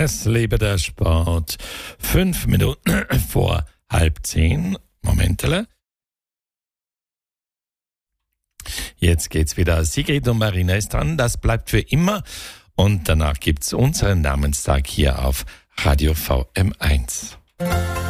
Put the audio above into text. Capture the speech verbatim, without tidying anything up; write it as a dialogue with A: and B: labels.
A: Es lebe der Sport. Fünf Minuten vor halb zehn. Momentele. Jetzt geht's wieder. Sigrid und Marina ist dran. Das bleibt für immer. Und danach gibt's unseren Namenstag hier auf Radio V M eins.